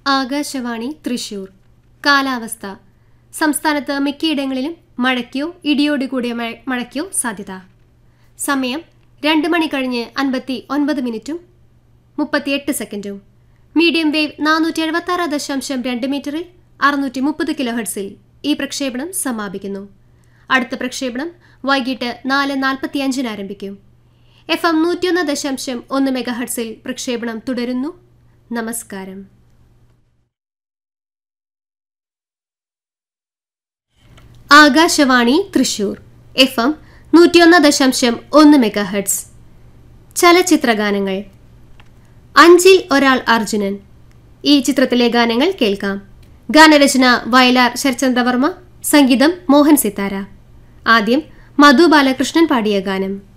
ആകാശവാണി തൃശൂർ. കാലാവസ്ഥ. സംസ്ഥാനത്ത് മിക്കയിടങ്ങളിലും മഴയ്ക്കോ ഇടിയോടുകൂടിയ മഴയ്ക്കോ സാധ്യത. സമയം 2 മണി കഴിഞ്ഞ് 59 38 സെക്കൻഡും. മീഡിയം വേവ് 476.2 മീറ്ററിൽ 630 കിലോ ഹെർട്സിൽ ഈ പ്രക്ഷേപണം സമാപിക്കുന്നു. അടുത്ത പ്രക്ഷേപണം വൈകിട്ട് 4:45 ആരംഭിക്കും. FM 101.1 മെഗാഹെർട്സിൽ പ്രക്ഷേപണം തുടരുന്നു. നമസ്കാരം. ആകാശവാണി തൃശൂർ. FM 101.1 megahertz. ചലച്ചിത്രഗാനങ്ങൾ. അഞ്ചിൽ ഒരാൾ അർജുനൻ. ഈ ചിത്രത്തിലെ ഗാനങ്ങൾ കേൾക്കാം. ഗാനരചന വയലാർ ശരചന്ദ്രവർമ്മ, സംഗീതം മോഹൻ സിത്താര. ആദ്യം മധു ബാലകൃഷ്ണൻ പാടിയ ഗാനം.